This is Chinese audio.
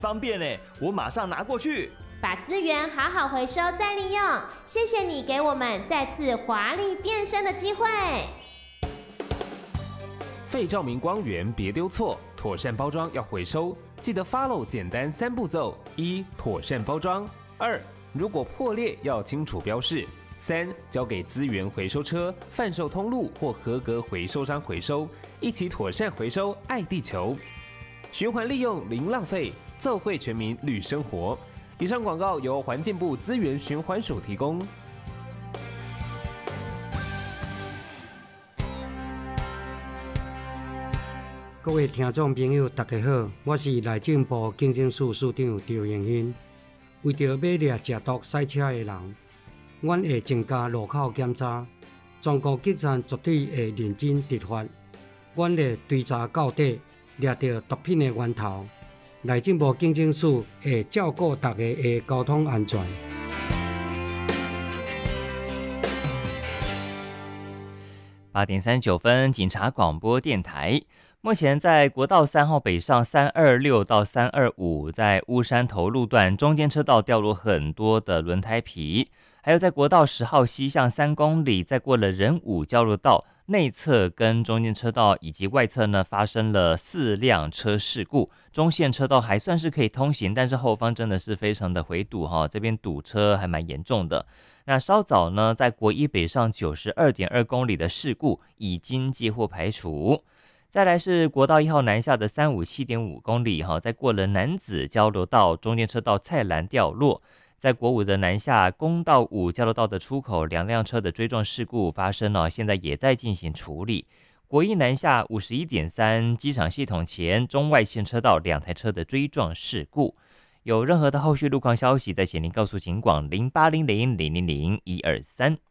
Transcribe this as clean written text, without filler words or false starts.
方便呢，我马上拿过去。 把资源好好回收再利用，谢谢你给我们再次华丽变身的机会。 废照明光源别丢错，妥善包装要回收，记得 follow 简单3步骤：1. 妥善包装；2. 如果破裂要清楚标示；3. 交给资源回收车、贩售通路或合格回收商回收，一起妥善回收，爱地球。循环利用零浪费，奏会全民绿生活。以上广告由环境部资源循环署提供。 各位听众朋友，大家好，我是内政部经政署署长赵永兴。为着要掠食毒赛车的人，阮会增加路口检查，全国警察绝对会认真执法。阮会追查到底，掠到毒品的源头。内政部经政署会照顾大家的交通安全。 8:39，警察广播电台。目前在国道3号北上326到325，在乌山头路段中间车道掉落很多的轮胎皮，还有在国道10号西向3公里，在过了仁武交流道内侧跟中间车道以及外侧呢，发生了4辆车事故。中线车道还算是可以通行，但是后方真的是非常的回堵哈，这边堵车还蛮严重的。那稍早呢，在国一北上92.2公里的事故已经接获排除。再来是国道1号南下的357.5公里哈，在过了楠梓交流道中间车道菜篮掉落。在国5的南下公道5交流道的出口，2辆车的追撞事故发生了，现在也在进行处理。国一南下51.3机场系统前中外线车道2台车的追撞事故。有任何的后续路况消息，再请您告诉警广0800000123。